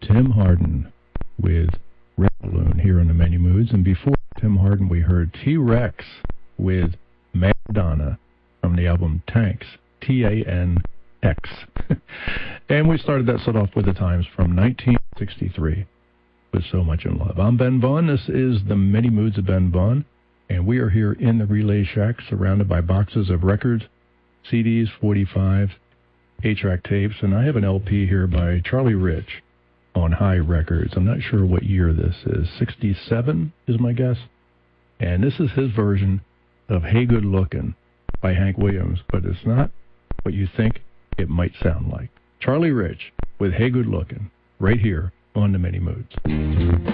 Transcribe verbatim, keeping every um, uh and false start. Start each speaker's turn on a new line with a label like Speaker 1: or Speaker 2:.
Speaker 1: Tim Hardin with Red Balloon here on the Many Moods. And before Tim Hardin, we heard T-Rex with Madonna from the album Tanks, T A N X. And we started that set off with the Times from nineteen sixty-three with So Much in Love. I'm Ben Vaughn. This is the Many Moods of Ben Vaughn. And we are here in the Relay Shack surrounded by boxes of records, C Ds, forty-fives, eight-track tapes. And I have an L P here by Charlie Rich on High Records. I'm not sure what year this is. sixty-seven is my guess. And this is his version of Hey Good Lookin' by Hank Williams, but it's not what you think it might sound like. Charlie Rich with Hey Good Lookin' right here on the Many Moods.